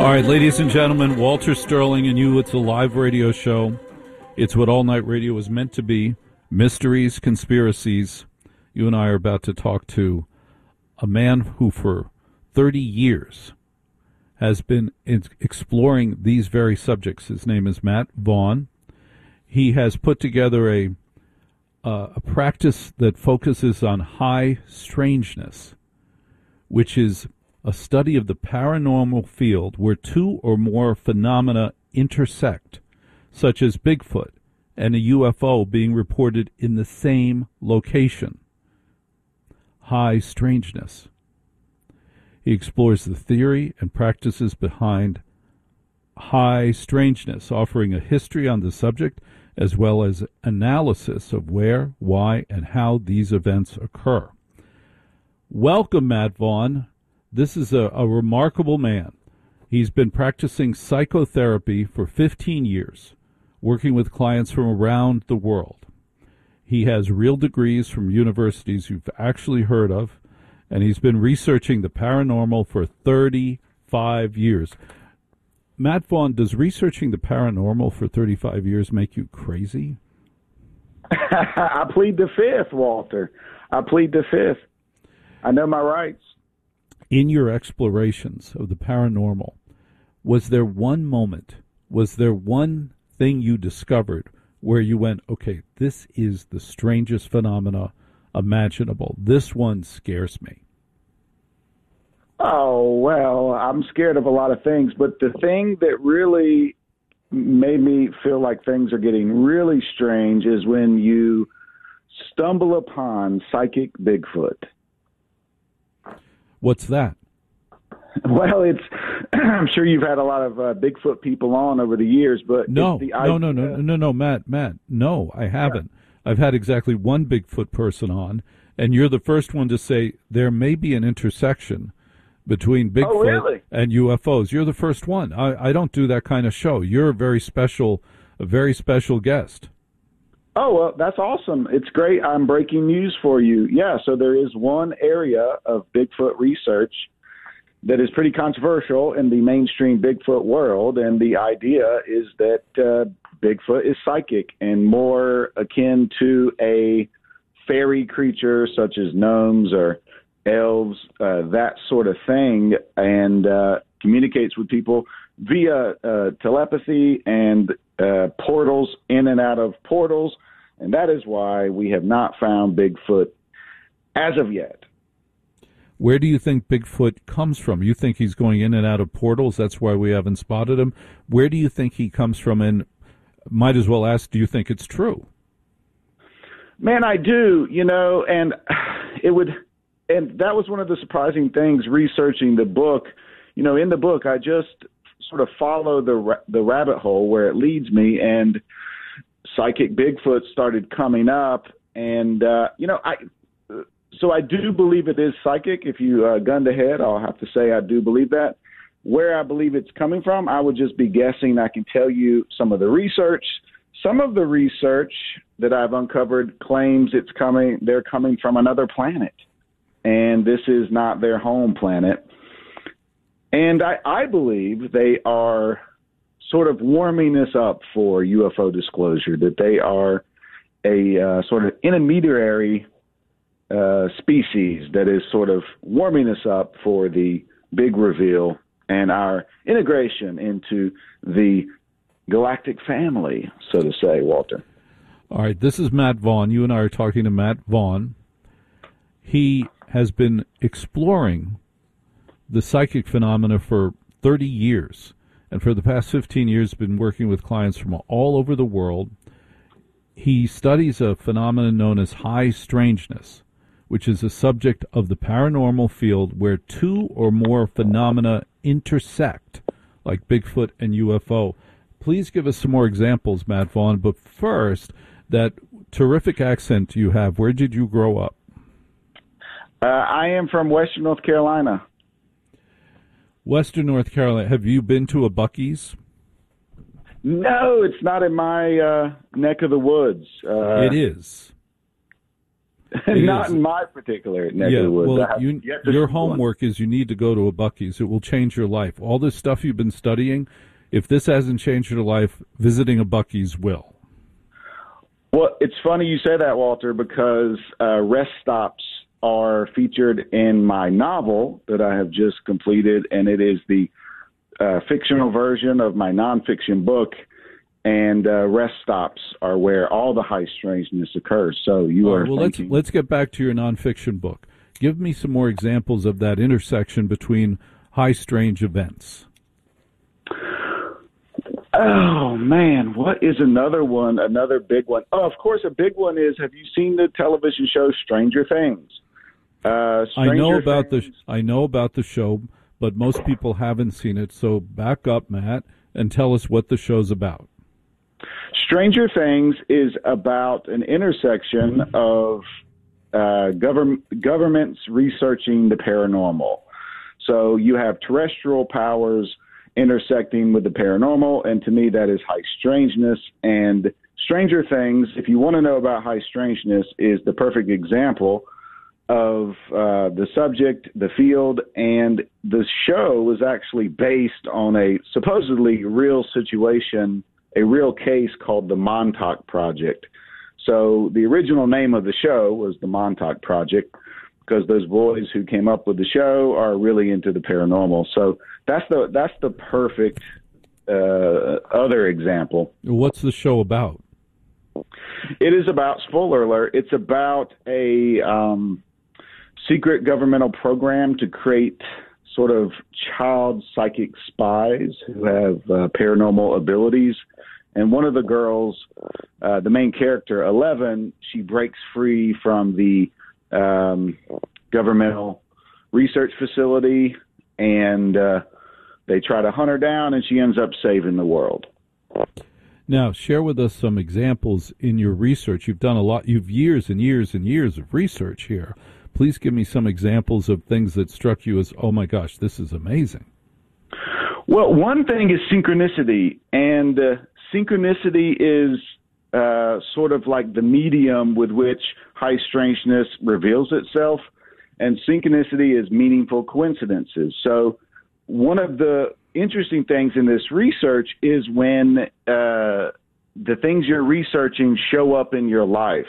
All right, ladies and gentlemen, Walter Sterling and you. It's a live radio show. It's what all night radio is meant to be. Mysteries, conspiracies. You and I are about to talk to a man who for 30 years has been exploring these very subjects. His name is Matt Vaughn. He has put together a practice that focuses on high strangeness, which is a study of the paranormal field where two or more phenomena intersect, such as Bigfoot and a UFO being reported in the same location. High strangeness. He explores the theory and practices behind high strangeness, offering a history on the subject as well as analysis of where, why, and how these events occur. Welcome, Matt Vaughn. This is a remarkable man. He's been practicing psychotherapy for 15 years, working with clients from around the world. He has real degrees from universities you've actually heard of, and he's been researching the paranormal for 35 years. Matt Vaughn, does researching the paranormal for 35 years make you crazy? I plead the fifth, Walter. I plead the fifth. I know my rights. In your explorations of the paranormal, was there one moment, was there one thing you discovered where you went, okay, this is the strangest phenomena imaginable. This one scares me? Oh, well, I'm scared of a lot of things, but the thing that really made me feel like things are getting really strange is when you stumble upon psychic Bigfoot. What's that? Well, I'm sure you've had a lot of Bigfoot people on over the years, but no, Matt, no, I haven't. Yeah. I've had exactly one Bigfoot person on, and you're the first one to say there may be an intersection between Bigfoot and UFOs. You're the first one. I don't do that kind of show. You're a very special guest. Oh, well, that's awesome. It's great. I'm breaking news for you. Yeah, so there is one area of Bigfoot research that is pretty controversial in the mainstream Bigfoot world, and the idea is that Bigfoot is psychic and more akin to a fairy creature such as gnomes or elves, that sort of thing, and communicates with people via telepathy and portals, in and out of portals. And that is why we have not found Bigfoot as of yet. Where do you think Bigfoot comes from? You think he's going in and out of portals? That's why we haven't spotted him. Where do you think he comes from? And might as well ask, do you think it's true? Man, I do, and and that was one of the surprising things researching the book. In the book, I just sort of follow the rabbit hole where it leads me, and psychic Bigfoot started coming up, and so I do believe it is psychic. If you gun to head, I'll have to say I do believe that. Where I believe it's coming from, I would just be guessing. I can tell you some of the research. Some of the research that I've uncovered claims they're coming from another planet, and this is not their home planet. And I believe they are sort of warming us up for UFO disclosure, that they are a sort of intermediary species that is sort of warming us up for the big reveal and our integration into the galactic family, so to say, Walter. All right, this is Matt Vaughn. You and I are talking to Matt Vaughn. He has been exploring the psychic phenomena for 30 years, and for the past 15 years been working with clients from all over the world. He studies a phenomenon known as high strangeness, which is a subject of the paranormal field where two or more phenomena intersect, like Bigfoot and UFO. Please give us some more examples, Matt Vaughn, but first, that terrific accent you have, where did you grow up? I am from Western North Carolina. Western North Carolina. Have you been to a Buc-ee's? No, it's not in my neck of the woods. It is. Not in my particular neck of the woods. Well, your homework is you need to go to a Buc-ee's. It will change your life. All this stuff you've been studying, if this hasn't changed your life, visiting a Buc-ee's will. Well, it's funny you say that, Walter, because rest stops are featured in my novel that I have just completed, and it is the fictional version of my nonfiction book. And rest stops are where all the high strangeness occurs. So you are. Well, let's get back to your nonfiction book. Give me some more examples of that intersection between high strange events. Oh man, what is another one? Another big one. Oh, of course, a big one is. Have you seen the television show Stranger Things? I know about the show, but most people haven't seen it. So back up, Matt, and tell us what the show's about. Stranger Things is about an intersection of governments researching the paranormal. So you have terrestrial powers intersecting with the paranormal, and to me that is high strangeness. And Stranger Things, if you want to know about high strangeness, is the perfect example of the subject, the field, and the show was actually based on a supposedly real situation, a real case called the Montauk Project. So the original name of the show was the Montauk Project because those boys who came up with the show are really into the paranormal. So that's the perfect other example. What's the show about? It is about, spoiler alert, it's about a secret governmental program to create sort of child psychic spies who have paranormal abilities. And one of the girls, the main character, 11, she breaks free from the governmental research facility, and they try to hunt her down, and she ends up saving the world. Now, share with us some examples in your research. You've done a lot. You've years and years and years of research here. Please give me some examples of things that struck you as, oh my gosh, this is amazing. Well, one thing is synchronicity, and synchronicity is sort of like the medium with which high strangeness reveals itself, and synchronicity is meaningful coincidences. So one of the interesting things in this research is when the things you're researching show up in your life.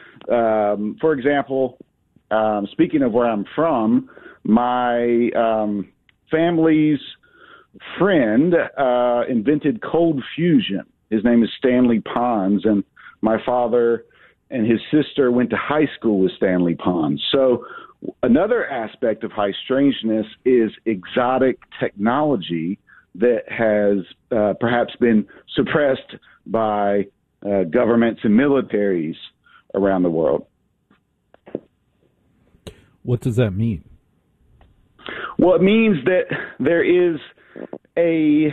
For example, speaking of where I'm from, my family's friend invented cold fusion. His name is Stanley Pons, and my father and his sister went to high school with Stanley Pons. So another aspect of high strangeness is exotic technology that has perhaps been suppressed by governments and militaries around the world. What does that mean? Well, it means that there is a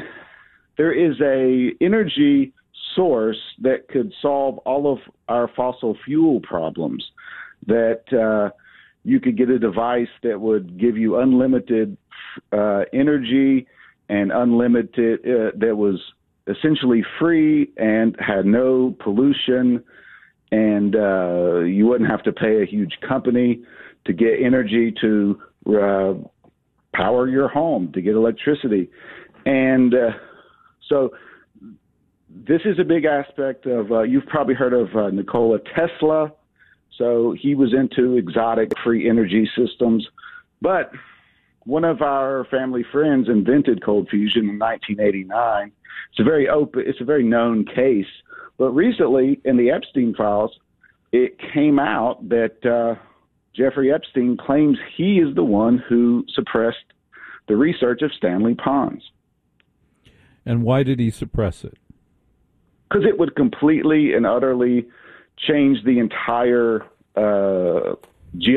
energy source that could solve all of our fossil fuel problems, that you could get a device that would give you unlimited energy and unlimited, that was essentially free and had no pollution, and you wouldn't have to pay a huge company to get energy to power your home, to get electricity. And so this is a big aspect of, you've probably heard of Nikola Tesla. So he was into exotic free energy systems. But one of our family friends invented cold fusion in 1989. It's a very known case. But recently in the Epstein files, it came out that Jeffrey Epstein claims he is the one who suppressed the research of Stanley Pons. And why did he suppress it? Because it would completely and utterly change the entire